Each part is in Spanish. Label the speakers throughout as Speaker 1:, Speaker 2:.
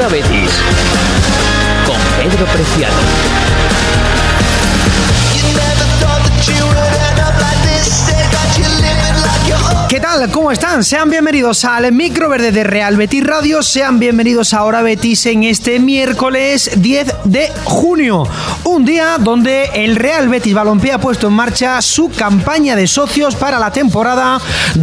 Speaker 1: Ahora Betis, con Pedro Preciado.
Speaker 2: ¿Qué tal? ¿Cómo están? Sean bienvenidos al Micro Verde de Real Betis Radio. Sean bienvenidos a Ahora Betis en este miércoles 10 de junio. Un día donde el Real Betis Balompié ha puesto en marcha su campaña de socios para la temporada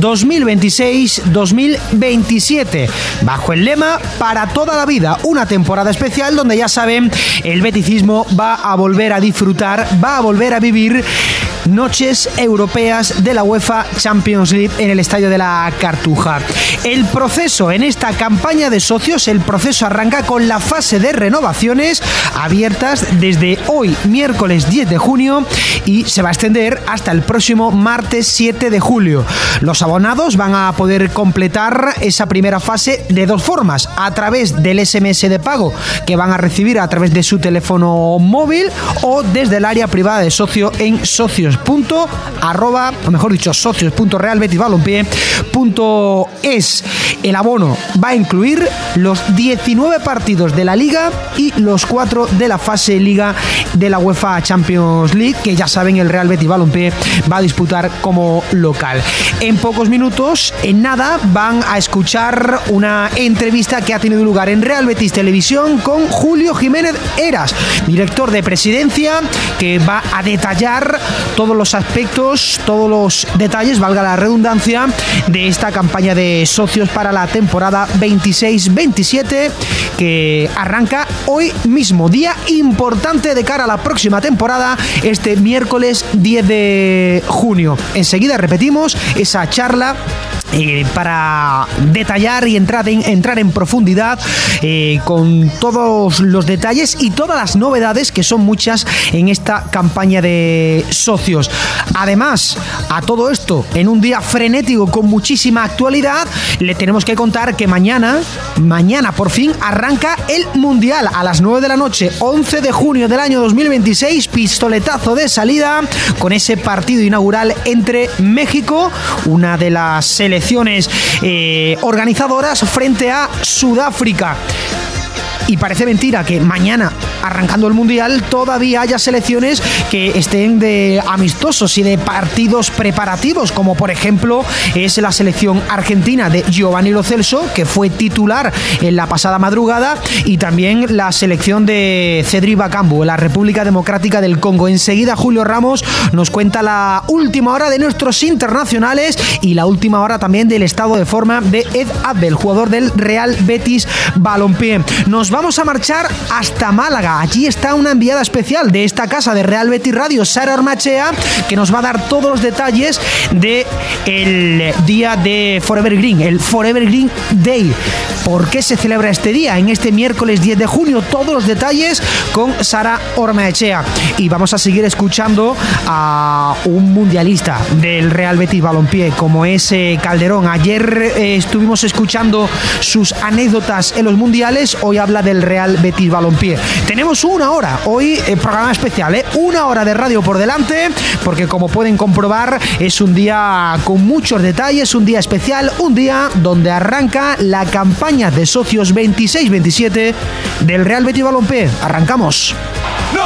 Speaker 2: 2026-2027. Bajo el lema Para toda la vida. Una temporada especial donde, ya saben, el beticismo va a volver a disfrutar, va a volver a vivir noches europeas de la UEFA Champions League en el Estadio de la Cartuja. El proceso en esta campaña de socios, el proceso arranca con la fase de renovaciones abiertas desde hoy, miércoles 10 de junio, y se va a extender hasta el próximo martes 7 de julio. Los abonados van a poder completar esa primera fase de dos formas: a través del SMS de pago que van a recibir a través de su teléfono móvil, o desde el área privada de socio en socios.realbetisbalompié.es. El abono va a incluir los 19 partidos de la Liga y los 4 de la fase Liga de la UEFA Champions League, que ya saben el Real Betis Balompié va a disputar como local. En pocos minutos, en nada, van a escuchar una entrevista que ha tenido lugar en Real Betis Televisión con Julio Jiménez Heras, director de presidencia, que va a detallar todos los aspectos, todos los detalles, valga la redundancia, de esta campaña de socios para la temporada 26-27, que arranca hoy mismo. Día importante de cara a la próxima temporada, este miércoles 10 de junio. Enseguida repetimos esa charla para detallar y entrar en profundidad con todos los detalles y todas las novedades, que son muchas en esta campaña de socios. Además, a todo esto, en un día frenético con muchísima actualidad, le tenemos que contar que mañana por fin arranca el Mundial a las 9 de la noche, 11 de junio del año 2026, pistoletazo de salida con ese partido inaugural entre México, una de las selecciones organizadoras, frente a Sudáfrica. Y parece mentira que mañana, arrancando el Mundial, todavía haya selecciones que estén de amistosos y de partidos preparativos, como por ejemplo es la selección argentina de Giovanni Lo Celso, que fue titular en la pasada madrugada, y también la selección de Cedric Bakambu, la República Democrática del Congo. Enseguida Julio Ramos nos cuenta la última hora de nuestros internacionales y la última hora también del estado de forma de Ed Abel, jugador del Real Betis Balompié. Nos vamos a marchar hasta Málaga. Allí está una enviada especial de esta casa de Real Betis Radio, Sara Ormachea, que nos va a dar todos los detalles del día de Forever Green, el Forever Green Day. ¿Por qué se celebra este día? En este miércoles 10 de junio, todos los detalles con Sara Ormachea. Y vamos a seguir escuchando a un mundialista del Real Betis Balompié, como es Calderón. Ayer estuvimos escuchando sus anécdotas en los mundiales, hoy habla del Real Betis Balompié. Tenemos una hora, hoy programa especial, una hora de radio por delante, porque como pueden comprobar es un día con muchos detalles, un día especial, un día donde arranca la campaña de socios 26-27 del Real Betis Balompié. Arrancamos.